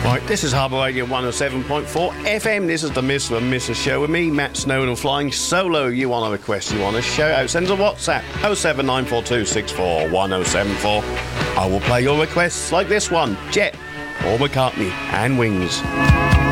Right, this is Harbour Radio 107.4 FM. This is the Mr. and Mrs. Show with me, Matt Snowden, and flying solo. You want a request, you want a shout out, send us a WhatsApp 07942641074. I will play your requests like this one, Jet, Paul McCartney and Wings.